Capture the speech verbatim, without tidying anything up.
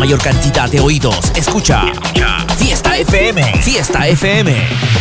mayor cantidad de oídos. Escucha, Escucha. Fiesta F M. Fiesta F M.